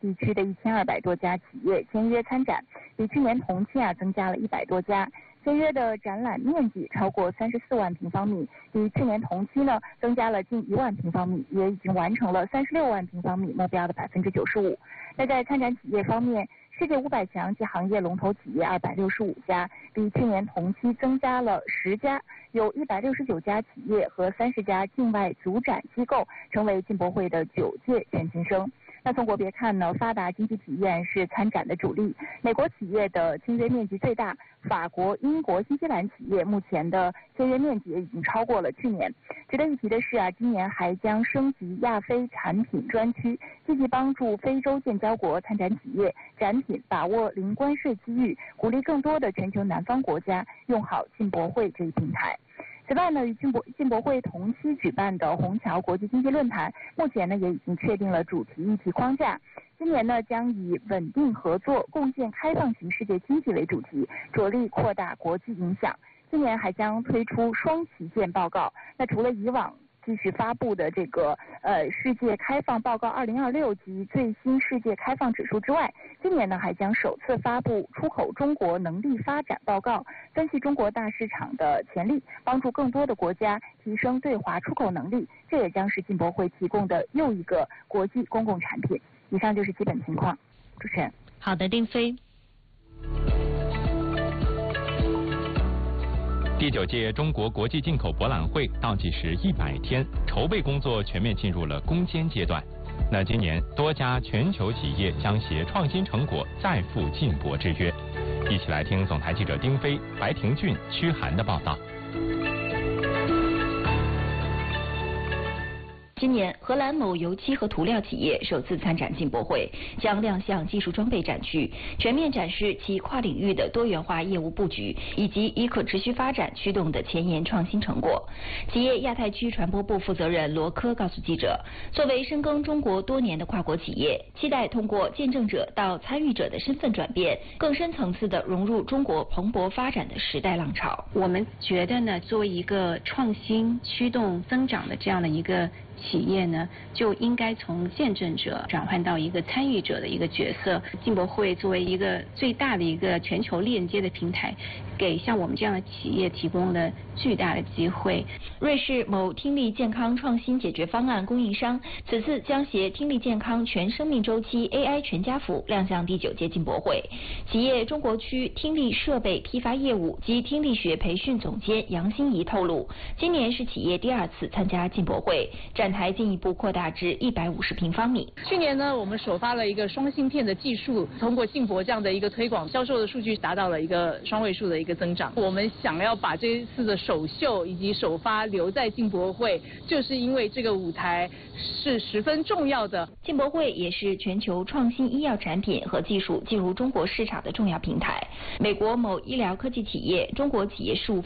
地区的1200多家企业签约参展，比去年同期增加了100多家。签约的展览面积超过34万平方米，比去年同期增加了近1万平方米，也已经完成了36万平方米目标的95%。那在参展企业方面，世界500强及行业龙头企业265家，比去年同期增加了10家，有169家企业和30家境外组展机构成为进博会的9届全勤生。那从国别看发达经济体验是参展的主力，美国企业的签约面积最大，法国、英国、新西兰企业目前的签约面积也已经超过了去年。值得一提的是今年还将升级亚非产品专区，积极帮助非洲建交国参展企业展品把握零关税机遇，鼓励更多的全球南方国家用好进博会这一平台。此外与进博会同期举办的虹桥国际经济论坛，目前也已经确定了主题议题框架。今年将以稳定合作、共建开放型世界经济为主题，着力扩大国际影响。今年还将推出双旗舰报告。那除了以往继续发布的这个世界开放报告2026及最新世界开放指数之外，今年还将首次发布出口中国能力发展报告，分析中国大市场的潜力，帮助更多的国家提升对华出口能力。这也将是进博会提供的又一个国际公共产品。以上就是基本情况。主持人。 好的，丁飞。 第9届中国国际进口博览会倒计时100天，筹备工作全面进入了攻坚阶段。那今年多家全球企业将携创新成果再赴进博之约。一起来听总台记者丁飞、白廷俊、屈涵的报道。 今年，荷兰某油漆和涂料企业首次参展进博会，将亮相技术装备展区，全面展示其跨领域的多元化业务布局，以及以可持续发展驱动的前沿创新成果。企业亚太区传播部负责人罗科告诉记者，作为深耕中国多年的跨国企业，期待通过见证者到参与者的身份转变，更深层次地融入中国蓬勃发展的时代浪潮。 我们觉得呢，作为一个创新驱动增长的这样的一个企业呢，就应该从见证者转换到一个参与者的一个角色。进博会作为一个最大的一个全球链接的平台，给像我们这样的企业提供了巨大的机会。 瑞士某听力健康创新解决方案供应商此次将携听力健康全生命周期 AI 全家福亮相第9届进博会。企业中国区听力设备批发业务及听力学培训总监杨欣怡透露，今年是企业第2次参加进博会，展台进一步扩大至150平方米。 去年呢，我们首发了一个双芯片的技术，通过进博这样的一个推广，销售的数据达到了一个双位数的一个增长。我们想要把这一次的首秀以及首发留在进博会，就是因为这个舞台是十分重要的。 进博会也是全球创新医药产品和技术进入中国市场的重要平台。美国某医疗科技企业中国企业事务